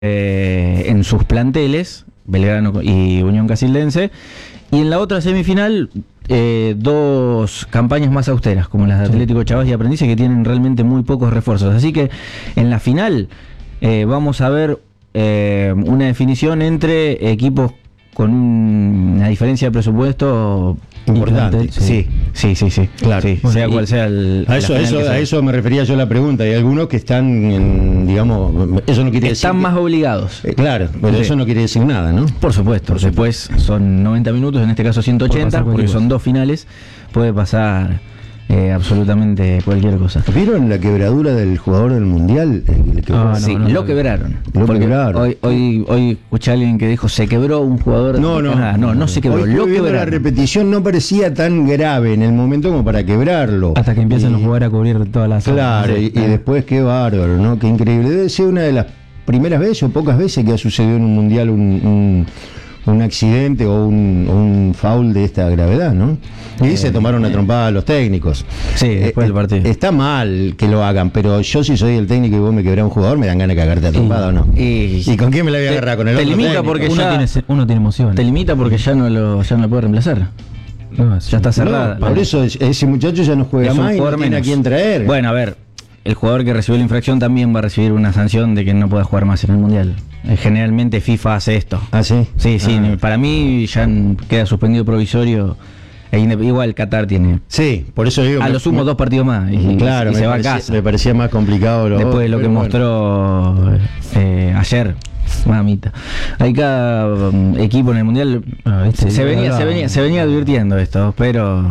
en sus planteles, Belgrano y Unión Casildense, y en la otra semifinal dos campañas más austeras, como las de Atlético Chavas y Aprendices, que tienen realmente muy pocos refuerzos. Así que en la final vamos a ver una definición entre equipos con una diferencia de presupuesto importante. Sí, claro. Sí, Bueno, sea cual sea a eso me refería yo la pregunta. Hay algunos que están, digamos, eso no quiere decir están más obligados. Claro, pero eso no quiere decir nada, ¿no? Por supuesto. Después son 90 minutos, en este caso 180, porque son dos finales. Puede pasar absolutamente cualquier cosa. ¿Vieron la quebradura del jugador del Mundial? Lo quebraron. Quebraron. Hoy escuché a alguien que dijo, se quebró un jugador de Canadá. No se quebró, lo quebraron. La repetición no parecía tan grave en el momento como para quebrarlo. Hasta que empiezan a jugar a cubrir todas las zonas. Claro, y después qué bárbaro, ¿no? Qué increíble. Debe ser una de las primeras veces o pocas veces que ha sucedido en un Mundial un accidente o un foul de esta gravedad, ¿no? Y se tomaron una trompada a los técnicos. Sí, después del partido. Está mal que lo hagan, pero yo si soy el técnico y vos me quebrás un jugador, me dan ganas de cagarte a trompada, ¿o no? ¿Y con quién me la voy a agarrar? ¿Con el otro limita técnico? porque uno tiene emoción. Te limita porque ya no lo puede reemplazar. Ya está cerrada. Por eso ese muchacho ya no juega más y no tiene a quién traer. Bueno, a ver, el jugador que recibió la infracción también va a recibir una sanción de que no pueda jugar más en el Mundial. Generalmente FIFA hace esto. ¿Ah, sí? Sí, para mí ya queda suspendido provisorio. Igual Qatar tiene. Sí, por eso digo. A lo sumo 2 partidos más. Claro, y se va a casa. Me parecía más complicado después de lo que mostró ayer. Mamita. Hay cada equipo en el Mundial. Se venía advirtiendo esto, pero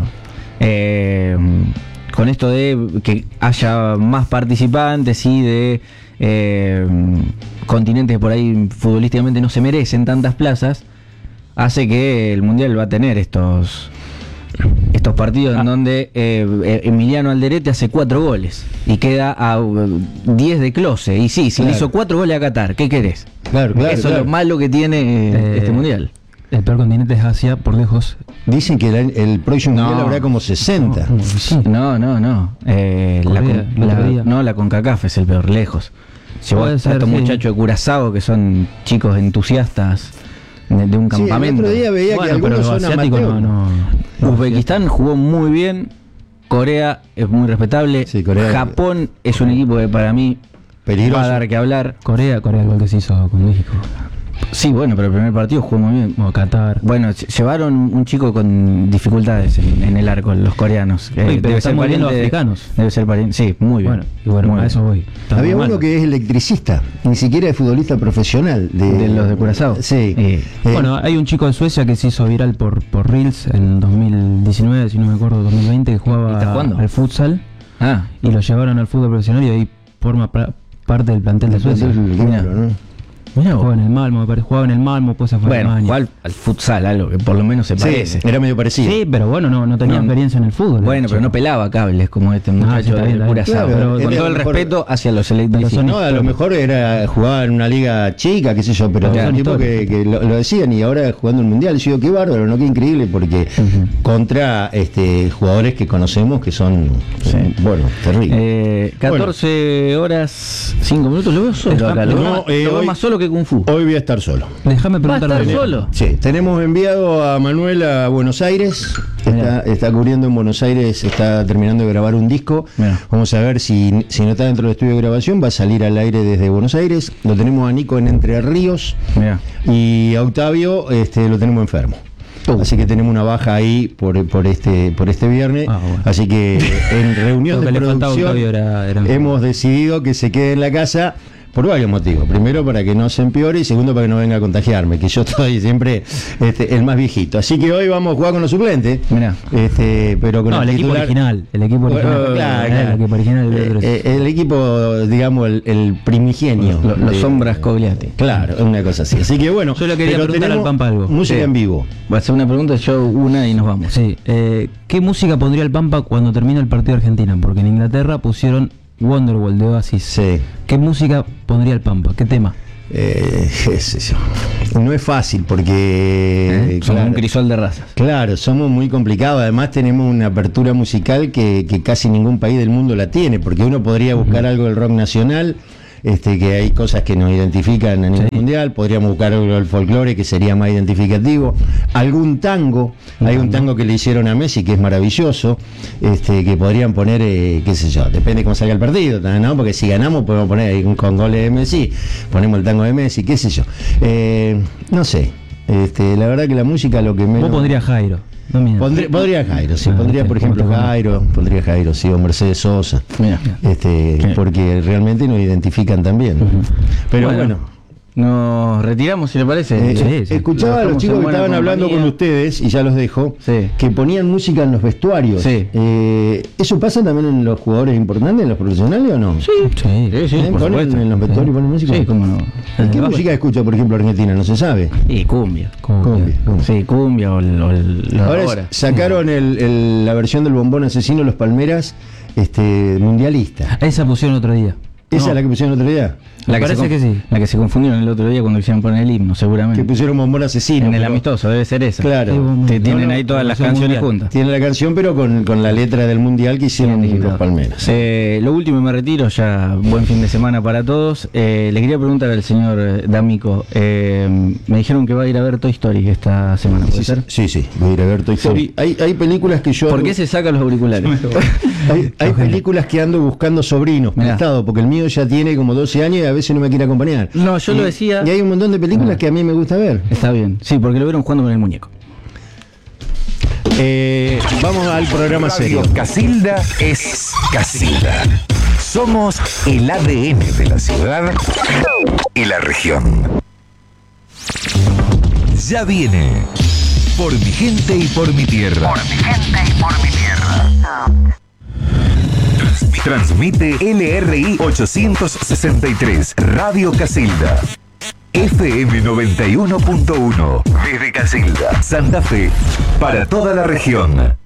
con esto de que haya más participantes y de continentes por ahí futbolísticamente no se merecen tantas plazas, hace que el Mundial va a tener estos partidos en donde Emiliano Alderete hace 4 goles y queda a 10 de Klose. Y sí, si le hizo 4 goles a Qatar, ¿qué querés? Claro, eso es lo malo que tiene este Mundial. El peor continente es Asia, por lejos. Dicen que el próximo Mundial habrá como 60. No. La CONCACAF es el peor, lejos. Llevó a estos muchachos de Curazao que son chicos entusiastas de un campamento. El otro día veía que algunos son asiáticos. Uzbekistán jugó muy bien. Corea es muy respetable. Sí, Japón es un equipo que para mí peligroso. Va a dar que hablar. Corea el gol que se hizo con México. Sí, bueno, pero el primer partido jugó muy bien. Como Qatar. Bueno, llevaron un chico con dificultades en el arco, los coreanos. Debe ser pariente de africanos. Debe ser pariente, sí, muy bien. Bueno, a eso voy. Había uno que es electricista, ni siquiera es futbolista profesional. De los de Curazao. Sí. Bueno, hay un chico de Suecia que se hizo viral por Reels en 2019, si no me acuerdo, 2020, que jugaba al futsal. Y lo llevaron al fútbol profesional y ahí forma parte del plantel de Suecia. Jugaba en el Malmo, jugaba en el Malmo, pues fue a Alemania. Jugaba al futsal, algo que por lo menos se parece. Era medio parecido. Sí, pero bueno, no tenía experiencia en el fútbol. Bueno, pero no pelaba cables como este muchacho de Curazao. Pero con todo el respeto hacia los electricistas. No, a lo mejor jugaba en una liga chica, qué sé yo, pero un tipo que lo decían y ahora jugando el Mundial. Yo digo, qué bárbaro, ¿no? Qué increíble, porque contra jugadores que conocemos que son, bueno, terribles. 14 horas 5 minutos, lo veo solo acá. Lo veo más solo que Kung Fu. Hoy voy a estar solo. Déjame preguntarle. ¿Va a estar solo? Sí, tenemos enviado a Manuel a Buenos Aires. Está cubriendo en Buenos Aires, está terminando de grabar un disco. Vamos a ver si no está dentro del estudio de grabación, va a salir al aire desde Buenos Aires. Lo tenemos a Nico en Entre Ríos. Y a Octavio lo tenemos enfermo. Así que tenemos una baja ahí por este viernes. Bueno. Así que en reunión de producción hemos decidido que se quede en la casa por varios motivos. Primero, para que no se empeore, y segundo, para que no venga a contagiarme, que yo estoy siempre el más viejito. Así que hoy vamos a jugar con los suplentes. Pero con el equipo original. El equipo original. Claro. El equipo, digamos, el primigenio. Los sombras Cogliati. Claro, una cosa así. Así que bueno. Yo le quería preguntar al Pampa algo. Música en vivo. Va a ser una pregunta, yo una y nos vamos. Sí. ¿Qué música pondría el Pampa cuando termine el partido de Argentina? Porque en Inglaterra pusieron Wonderwall de Oasis. Sí. ¿Qué música pondría el Pampa? ¿Qué tema? No es fácil porque somos un crisol de razas. Claro, somos muy complicados. Además tenemos una apertura musical que casi ningún país del mundo la tiene, porque uno podría buscar algo del rock nacional, que hay cosas que nos identifican a nivel mundial. Podríamos buscar algo del folclore que sería más identificativo. Algún tango, hay un tango que le hicieron a Messi que es maravilloso, que podrían poner, qué sé yo, depende cómo salga el partido, ¿no? Porque si ganamos podemos poner ahí con goles de Messi, ponemos el tango de Messi, qué sé yo. No sé, la verdad que la música lo que menos... Vos pondrías Jairo. Podría Jairo, sí, pondría por ejemplo pondría Jairo, sí, o Mercedes Sosa, porque realmente nos identifican también. Pero bueno. Nos retiramos, si le parece. Escuchaba a los chicos que estaban hablando con ustedes, y ya los dejo, que ponían música en los vestuarios. ¿Eso pasa también en los jugadores importantes, en los profesionales o no? Sí, ¿Ponen en los vestuarios ponen música? Sí, cómo no. ¿Qué música escucha, por ejemplo, Argentina? No se sabe. Y cumbia. Sí, cumbia o ahora sacaron la versión del Bombón Asesino, Los Palmeras, mundialista. Esa pusieron otro día. ¿Esa es la que pusieron el otro día? Parece que sí. La que se confundieron el otro día cuando quisieron poner el himno, seguramente. Que pusieron Bombón Asesino. En el amistoso, debe ser esa. Claro. Tienen ahí todas las canciones juntas. Tienen la canción, pero con la letra del mundial que hicieron Los Palmeras. Lo último, me retiro, ya buen fin de semana para todos. Le quería preguntar al señor D'Amico, me dijeron que va a ir a ver Toy Story esta semana, ¿puede ser? Sí, voy a ir a ver Toy Story. Hay películas que yo... ¿Por qué se saca los auriculares? hay películas que ando buscando sobrinos prestados, porque el mío ya tiene como 12 años y a veces no me quiere acompañar. No, yo lo decía. Y hay un montón de películas que a mí me gusta ver. Está bien, sí, porque lo vieron jugando con el muñeco. Vamos al programa serio. Casilda es Casilda. Somos el ADN de la ciudad y la región. Ya viene. Por mi gente y por mi tierra. Por mi gente y por mi tierra. Transmite LRI 863, Radio Casilda. FM 91.1, desde Casilda, Santa Fe, para toda la región.